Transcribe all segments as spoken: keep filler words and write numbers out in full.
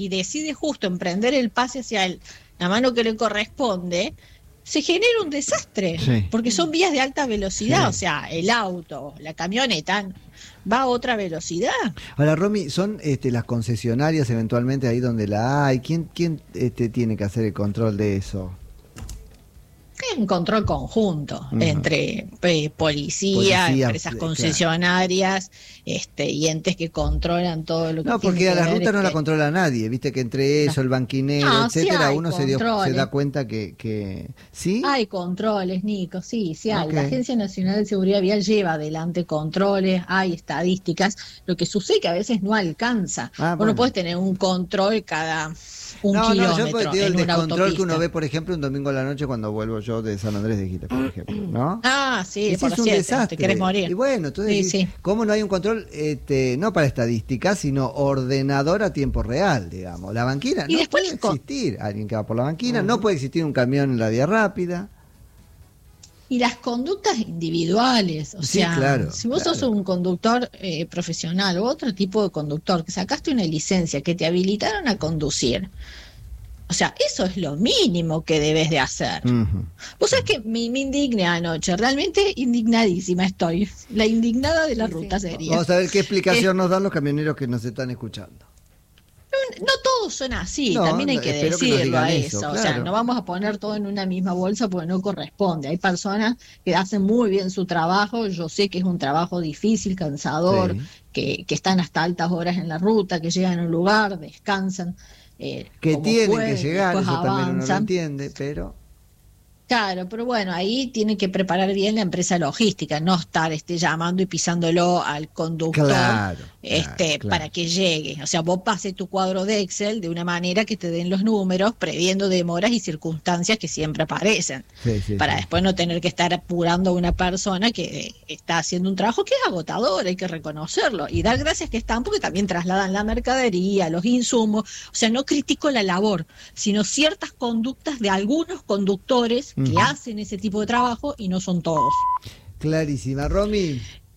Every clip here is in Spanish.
y decide justo emprender el pase hacia el, la mano que le corresponde, se genera un desastre, sí. porque son vías de alta velocidad, sí. o sea, el auto, la camioneta va a otra velocidad. Ahora, Romy, ¿son este, las concesionarias eventualmente ahí donde la hay? ¿Quién, quién este, tiene que hacer el control de eso? Es un control conjunto uh-huh. entre eh, policía, Policía, empresas concesionarias, claro. este, y entes que controlan todo lo que no, tiene porque que a la ver, ruta este... no la controla nadie, viste que entre eso, no. el banquinero, no, etcétera, sí uno se, dio, se da cuenta que, que... ¿Sí? Hay controles, Nico, sí, sí hay. Okay. La Agencia Nacional de Seguridad Vial lleva adelante controles, hay estadísticas. Lo que sucede es que a veces no alcanza. Ah, Vos bueno. no podés tener un control cada... un no, kilómetro. No, yo te digo el descontrol autopista. que uno ve, por ejemplo, un domingo a la noche cuando vuelvo yo de San Andrés de Giles, por ejemplo, ¿no? Ah, sí, ese por es un siete, desastre. Te querés morir. Y bueno, entonces, sí, sí. ¿cómo no hay un control, este, no para estadística, sino ordenador a tiempo real, digamos? La banquina y no después puede con... existir, alguien que va por la banquina, uh-huh. no puede existir un camión en la vía rápida. Y las conductas individuales, o sí, sea, claro, si vos claro. sos un conductor eh, profesional o otro tipo de conductor, que sacaste una licencia, que te habilitaron a conducir, o sea, eso es lo mínimo que debes de hacer. Uh-huh. Vos sabés que me, me indigné anoche, realmente indignadísima estoy, la indignada de la sí, ruta sí. sería. Vamos a ver qué explicación eh, nos dan los camioneros que nos están escuchando. No, no todos son así, no, también hay que decirlo que a eso, eso, claro. o sea, no vamos a poner todo en una misma bolsa porque no corresponde. Hay personas que hacen muy bien su trabajo, yo sé que es un trabajo difícil, cansador, sí. que, que están hasta altas horas en la ruta, que llegan a un lugar, descansan. Eh, que tienen pueden, que llegar, eso avanzan. También uno lo entiende, pero... Claro, pero bueno, ahí tiene que preparar bien la empresa logística, no estar este, llamando y pisándolo al conductor claro, este, claro. para que llegue. O sea, vos pases tu cuadro de Excel de una manera que te den los números, previendo demoras y circunstancias que siempre aparecen, sí, sí, para sí. después no tener que estar apurando a una persona que está haciendo un trabajo que es agotador, hay que reconocerlo, y dar gracias que están porque también trasladan la mercadería, los insumos. O sea, no critico la labor, sino ciertas conductas de algunos conductores que uh-huh. hacen ese tipo de trabajo y no son todos. Clarísima, Romy.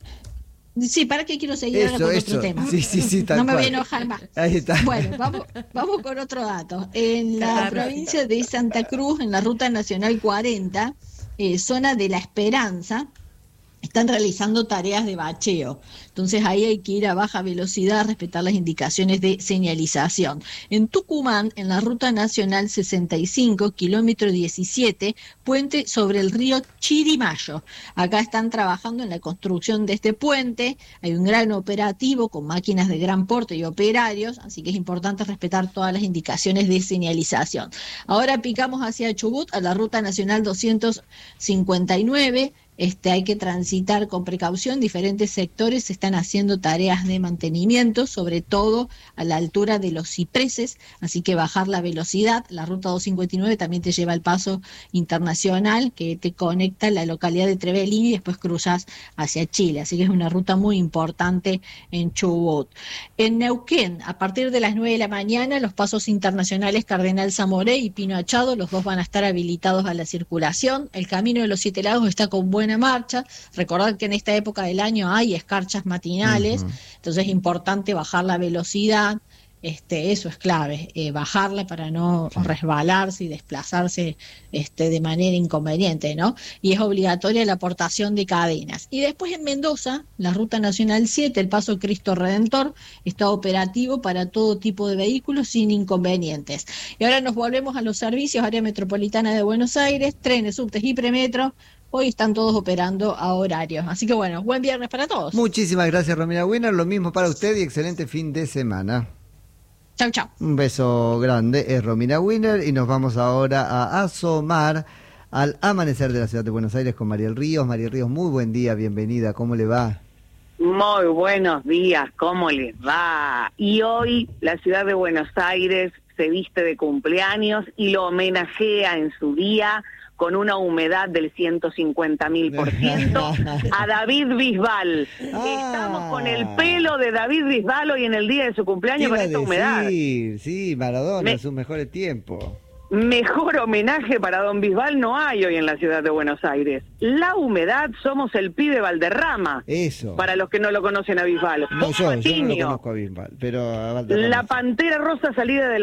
Sí, ¿para qué quiero seguir eso, ahora con eso. otro tema? Sí, sí, sí, tal no me cual. voy a enojar más. Ahí está. Bueno, vamos, vamos con otro dato. En la claro. provincia de Santa Cruz, en la Ruta Nacional cuarenta, eh, zona de La Esperanza, están realizando tareas de bacheo. Entonces ahí hay que ir a baja velocidad, respetar las indicaciones de señalización. En Tucumán, en la Ruta Nacional sesenta y cinco, kilómetro diecisiete, puente sobre el río Chirimayo. Acá están trabajando en la construcción de este puente. Hay un gran operativo con máquinas de gran porte y operarios, así que es importante respetar todas las indicaciones de señalización. Ahora picamos hacia Chubut, a la Ruta Nacional doscientos cincuenta y nueve. Este, hay que transitar con precaución, diferentes sectores están haciendo tareas de mantenimiento, sobre todo a la altura de los cipreses, así que bajar la velocidad. La ruta doscientos cincuenta y nueve también te lleva al paso internacional que te conecta a la localidad de Trevelin y después cruzas hacia Chile, así que es una ruta muy importante en Chubut. En Neuquén, a partir de las nueve de la mañana, los pasos internacionales Cardenal Zamoré y Pino Achado, los dos van a estar habilitados a la circulación. El Camino de los Siete Lagos está con buena marcha. Recordad que en esta época del año hay escarchas matinales, uh-huh. entonces es importante bajar la velocidad, este, eso es clave, eh, bajarla para no sí. resbalarse y desplazarse este, de manera inconveniente, ¿no? Y es obligatoria la aportación de cadenas. Y después en Mendoza, la Ruta Nacional siete, el Paso Cristo Redentor, está operativo para todo tipo de vehículos sin inconvenientes. Y ahora nos volvemos a los servicios, área metropolitana de Buenos Aires, trenes, subtes y premetro. Hoy están todos operando a horarios. Así que bueno, buen viernes para todos. Muchísimas gracias, Romina Winner. Lo mismo para usted y excelente fin de semana. Chau, chau. Un beso grande. Es Romina Winner y nos vamos ahora a asomar al amanecer de la ciudad de Buenos Aires con Mariel Ríos. Mariel Ríos, muy buen día, bienvenida. ¿Cómo le va? Muy buenos días, ¿cómo les va? Y hoy la ciudad de Buenos Aires se viste de cumpleaños y lo homenajea en su día con una humedad del ciento cincuenta mil por ciento, a David Bisbal. Ah. Estamos con el pelo de David Bisbal hoy en el día de su cumpleaños con esta humedad. Sí, Maradona Me... en sus mejores tiempos. Mejor homenaje para Don Bisbal no hay hoy en la ciudad de Buenos Aires. La humedad, somos el pibe Valderrama. Eso. Para los que no lo conocen a Bisbal. No, yo, yo no lo Patiño. conozco a Bisbal, pero a Valderrama La sí. Pantera Rosa salida de